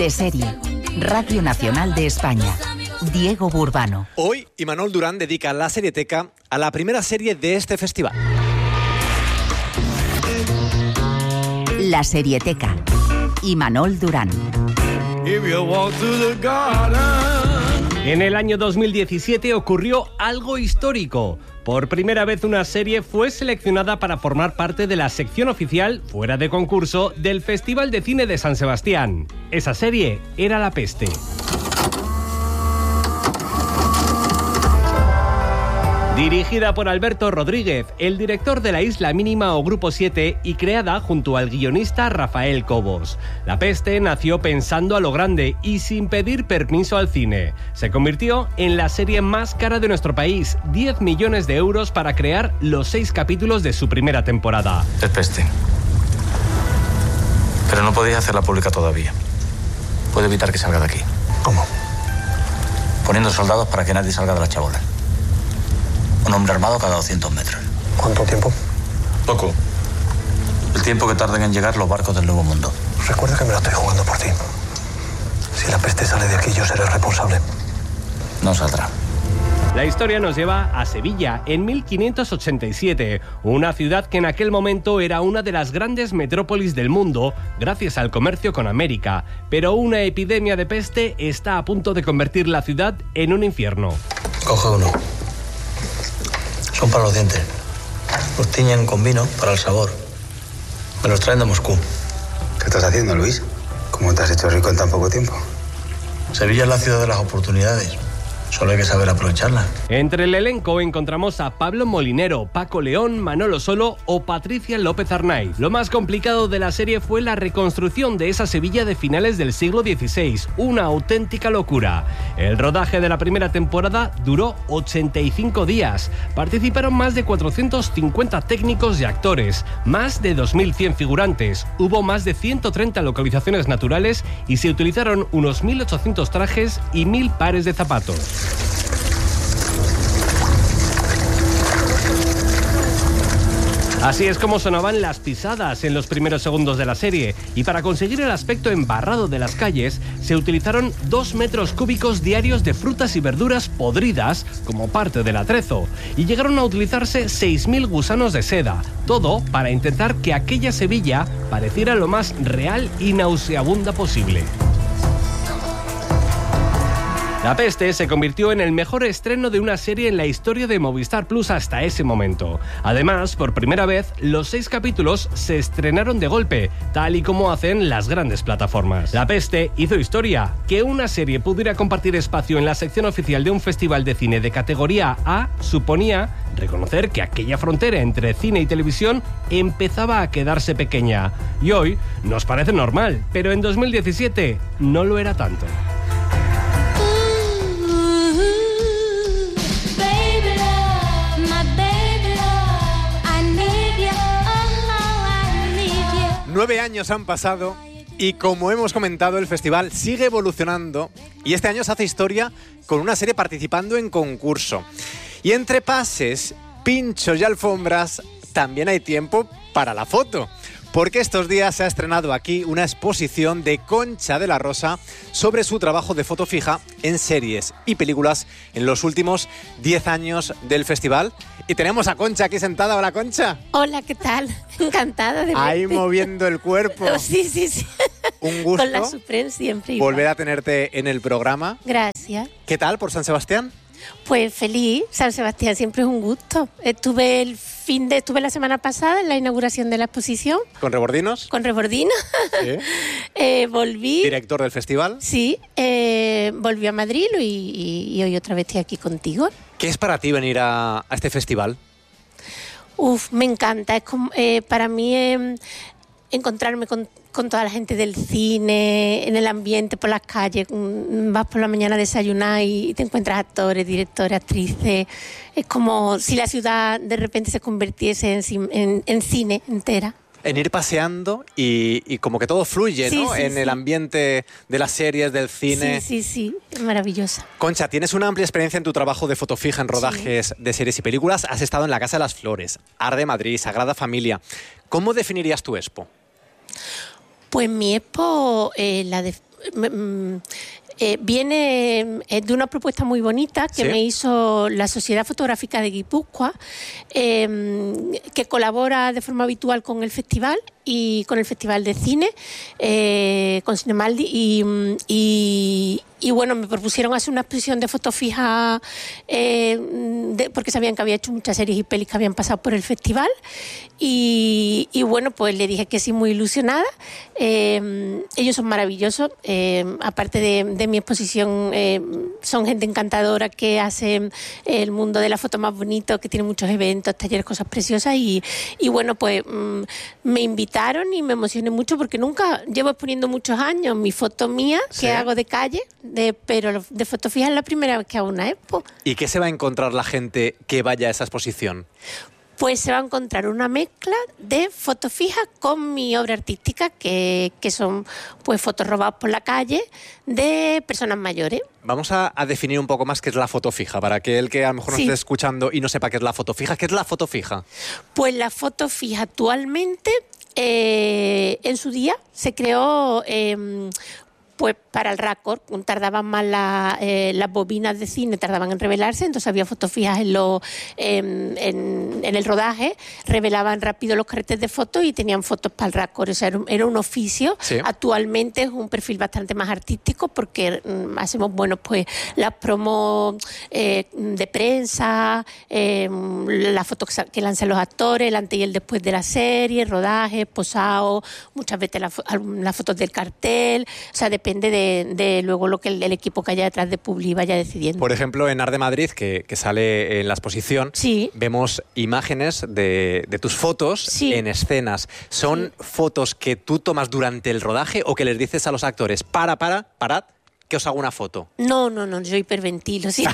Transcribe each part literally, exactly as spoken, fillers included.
De serie, Radio Nacional de España. Diego Burbano. Hoy, Imanol Durán dedica la Serieteca a la primera serie de este festival. La Serieteca. Imanol Durán. En el año dos mil diecisiete ocurrió algo histórico. Por primera vez una serie fue seleccionada para formar parte de la sección oficial, fuera de concurso, del Festival de Cine de San Sebastián. Esa serie era La Peste. Dirigida por Alberto Rodríguez, el director de La Isla Mínima o Grupo siete, y creada junto al guionista Rafael Cobos. La Peste nació pensando a lo grande y sin pedir permiso al cine. Se convirtió en la serie más cara de nuestro país, diez millones de euros para crear los seis capítulos de su primera temporada. Es Peste. Pero no podéis hacerla pública todavía. Puedo evitar que salga de aquí. ¿Cómo? Poniendo soldados para que nadie salga de la chabola. Un hombre armado cada doscientos metros. ¿Cuánto tiempo? Poco. El tiempo que tarden en llegar los barcos del Nuevo Mundo. Recuerda que me la estoy jugando por ti. Si la peste sale de aquí, yo seré responsable. No saldrá. La historia nos lleva a Sevilla, en mil quinientos ochenta y siete, una ciudad que en aquel momento era una de las grandes metrópolis del mundo, gracias al comercio con América. Pero una epidemia de peste está a punto de convertir la ciudad en un infierno. Coge uno. Son para los dientes. Los tiñen con vino para el sabor. Me los traen de Moscú. ¿Qué estás haciendo, Luis? ¿Cómo te has hecho rico en tan poco tiempo? Sevilla es la ciudad de las oportunidades. Solo hay que saber aprovecharlas. Entre el elenco encontramos a Pablo Molinero, Paco León, Manolo Solo o Patricia López Arnaiz. Lo más complicado de la serie fue la reconstrucción de esa Sevilla de finales del siglo dieciséis. Una auténtica locura. El rodaje de la primera temporada duró ochenta y cinco días. Participaron más de cuatrocientos cincuenta técnicos y actores, más de dos mil cien figurantes. Hubo más de ciento treinta localizaciones naturales y se utilizaron unos mil ochocientos trajes y mil pares de zapatos. Así es como sonaban las pisadas en los primeros segundos de la serie, y para conseguir el aspecto embarrado de las calles se utilizaron dos metros cúbicos diarios de frutas y verduras podridas como parte del atrezo, y llegaron a utilizarse seis mil gusanos de seda, todo para intentar que aquella Sevilla pareciera lo más real y nauseabunda posible. La Peste se convirtió en el mejor estreno de una serie en la historia de Movistar Plus hasta ese momento. Además, por primera vez, los seis capítulos se estrenaron de golpe, tal y como hacen las grandes plataformas. La Peste hizo historia. Que una serie pudiera compartir espacio en la sección oficial de un festival de cine de categoría A suponía reconocer que aquella frontera entre cine y televisión empezaba a quedarse pequeña. Y hoy nos parece normal, pero en dos mil diecisiete no lo era tanto. Nueve años han pasado y, como hemos comentado, el festival sigue evolucionando y este año se hace historia con una serie participando en concurso. Y entre pases, pinchos y alfombras también hay tiempo para la foto, porque estos días se ha estrenado aquí una exposición de Concha de la Rosa sobre su trabajo de foto fija en series y películas en los últimos diez años del festival. Y tenemos a Concha aquí sentada. Hola, Concha. Hola, ¿qué tal? Encantada de verte. Ahí moviendo el cuerpo. Oh, sí, sí, sí. Un gusto. Con la Supreme siempre igual. Volver a tenerte en el programa. Gracias. ¿Qué tal por San Sebastián? Pues feliz. San Sebastián siempre es un gusto. Estuve el fin de, estuve la semana pasada en la inauguración de la exposición. ¿Con Rebordinos? Con Rebordinos. Sí. eh, volví. ¿Director del festival? Sí. Eh, volví a Madrid y, y, y hoy otra vez estoy aquí contigo. ¿Qué es para ti venir a, a este festival? Uf, me encanta. Es como, eh, para mí eh, encontrarme con, con toda la gente del cine, en el ambiente, por las calles. Vas por la mañana a desayunar y te encuentras actores, directores, actrices. Es como si la ciudad de repente se convirtiese en, en, en cine entera. En ir paseando y, y como que todo fluye, sí, ¿no? Sí, en sí. el ambiente de las series, del cine. Sí, sí, sí. Es maravillosa. Concha, tienes una amplia experiencia en tu trabajo de foto fija en rodajes sí. de series y películas. Has estado en la Casa de las Flores, Arde Madrid, Sagrada Familia. ¿Cómo definirías tu expo? Pues mi expo, eh, la de, mm, Eh, viene eh, de una propuesta muy bonita que ¿Sí? me hizo la Sociedad Fotográfica de Guipúzcoa, eh, que colabora de forma habitual con el festival y con el Festival de Cine, eh, con Cinemaldi, y, y, y bueno, me propusieron hacer una exposición de fotos fijas, eh, de, porque sabían que había hecho muchas series y pelis que habían pasado por el festival, y, y bueno, pues le dije que sí, muy ilusionada. Eh, ellos son maravillosos, eh, aparte de, de mi exposición, eh, son gente encantadora que hace el mundo de la foto más bonito, que tiene muchos eventos, talleres, cosas preciosas, y, y bueno, pues mm, me invitaron y me emocioné mucho porque nunca, llevo exponiendo muchos años mi foto mía, ¿Sí? que hago de calle, de, pero de foto fija es la primera vez que hago una expo. ¿Y qué se va a encontrar la gente que vaya a esa exposición? Pues se va a encontrar una mezcla de fotos fijas con mi obra artística, que, que son pues fotos robadas por la calle de personas mayores. Vamos a, a definir un poco más qué es la foto fija, para que el que a lo mejor nos Sí. esté escuchando y no sepa qué es la foto fija. ¿Qué es la foto fija? Pues la foto fija actualmente, eh, en su día, se creó eh, pues para el raccord. Tardaban más la, eh, las bobinas de cine, tardaban en revelarse, entonces había fotos fijas en, lo, eh, en, en el rodaje, revelaban rápido los carretes de fotos y tenían fotos para el raccord. O sea, era un, era un oficio. Sí. Actualmente es un perfil bastante más artístico porque mm, hacemos, bueno, pues las promos eh, de prensa, eh, las fotos que, sa- que lanzan los actores, el antes y el después de la serie, rodajes, posados, muchas veces las fo- al- las fotos del cartel. O sea, depende de, de luego lo que el, el equipo que haya detrás de Publi vaya decidiendo. Por ejemplo, en Art de Madrid, que, que sale en la exposición, Sí. vemos imágenes de, de tus fotos Sí. en escenas. ¿Son fotos que tú tomas durante el rodaje o que les dices a los actores, para, para, parad, que os hago una foto? No, no, no, yo hiperventilo, sí.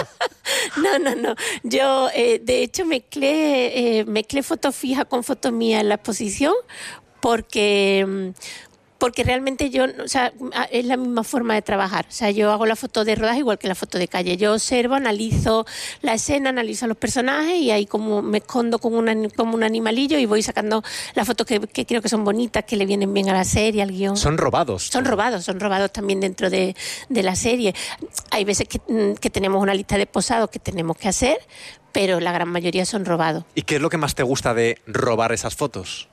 No, no, no. Yo, eh, de hecho, mezclé, eh, mezclé fotos fijas con fotos mías en la exposición porque... mm, porque realmente yo, o sea, es la misma forma de trabajar. O sea, yo hago la foto de rodaje igual que la foto de calle. Yo observo, analizo la escena, analizo a los personajes y ahí como me escondo como un, como un animalillo y voy sacando las fotos que, que creo que son bonitas, que le vienen bien a la serie, al guión. Son robados. Son robados, son robados también dentro de, de la serie. Hay veces que, que tenemos una lista de posados que tenemos que hacer, pero la gran mayoría son robados. ¿Y qué es lo que más te gusta de robar esas fotos?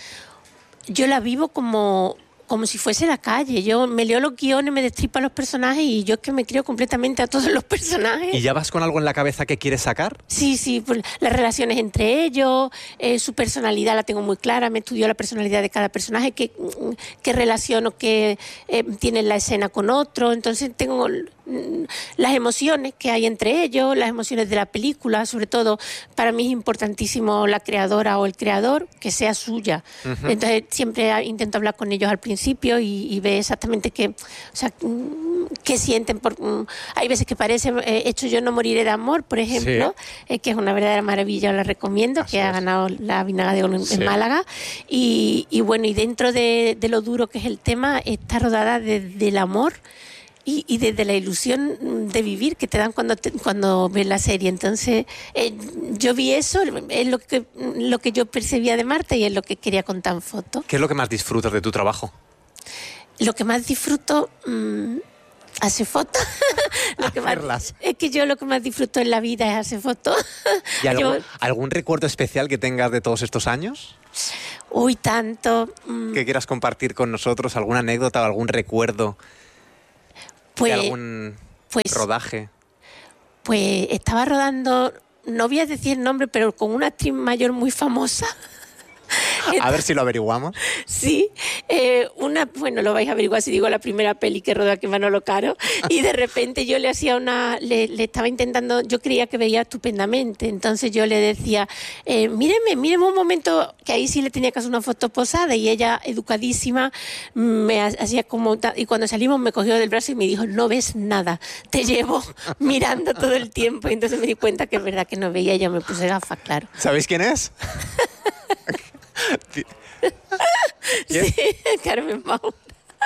Yo la vivo como... como si fuese la calle. Yo me leo los guiones, me destripo a los personajes y yo es que me creo completamente a todos los personajes. ¿Y ya vas con algo en la cabeza que quieres sacar? Sí, sí, pues, las relaciones entre ellos, eh, su personalidad la tengo muy clara, me estudio la personalidad de cada personaje, qué, qué relación o qué eh, tiene la escena con otro, entonces tengo mm, las emociones que hay entre ellos, las emociones de la película, sobre todo para mí es importantísimo la creadora o el creador que sea suya. Uh-huh. Entonces siempre intento hablar con ellos al principio y, y ver exactamente qué, o sea, qué sienten. Por, hay veces que parece eh, hecho Yo no moriré de amor, por ejemplo, sí. eh, que es una verdadera maravilla, la recomiendo, Así que es. ha ganado la Vinaga de Oro en, sí. en Málaga. Y, y bueno, y dentro de, de lo duro que es el tema, está rodada desde el amor y, y desde la ilusión de vivir que te dan cuando te, cuando ves la serie. Entonces, eh, yo vi eso, es lo que, lo que yo percibía de Marta y es lo que quería contar en foto. ¿Qué es lo que más disfrutas de tu trabajo? Lo que más disfruto... Mmm, hacer fotos. Es que yo lo que más disfruto en la vida es hacer fotos. ¿Y algo, yo, algún recuerdo especial que tengas de todos estos años? Uy, tanto. Mm. ¿Que quieras compartir con nosotros? ¿Alguna anécdota o algún recuerdo pues, de algún pues, rodaje? Pues estaba rodando, no voy a decir el nombre, pero con una actriz mayor muy famosa. A ver si lo averiguamos. Sí, eh, una, bueno, lo vais a averiguar si digo la primera peli que roda que Manolo Caro, y de repente yo le hacía una, le, le estaba intentando, yo creía que veía estupendamente, entonces yo le decía, eh, míreme, míreme un momento, que ahí sí le tenía que hacer una foto posada, y ella, educadísima, me hacía como, y cuando salimos me cogió del brazo y me dijo, no ves nada, te llevo mirando todo el tiempo, y entonces me di cuenta que es verdad que no veía, y yo me puse gafas, claro. ¿Sabéis quién es? Sí, Carmen Maura.